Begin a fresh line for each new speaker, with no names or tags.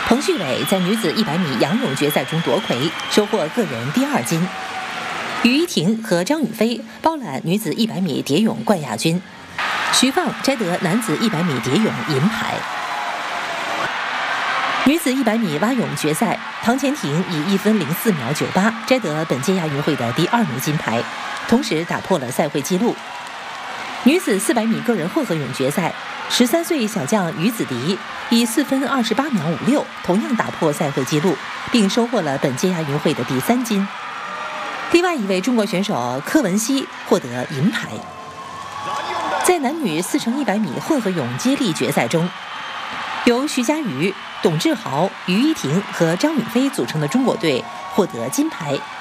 彭旭伟在女子100米仰泳决赛中夺魁，收获个人第2金。于依婷和张雨霏包揽女子100米蝶泳冠亚军，徐放摘得男子100米蝶泳银牌。女子100米蛙泳决赛，唐钱婷以1分04秒98摘得本届亚运会的第2枚金牌，同时打破了赛会纪录。女子400米个人混合泳决赛，13岁小将于子迪以4分28秒56同样打破赛会纪录，并收获了本届亚运会的第3金。另外一位中国选手柯文熙获得银牌。在男女4×100米混合泳接力决赛中，由徐嘉余、董志豪、于依婷和张雨霏组成的中国队获得金牌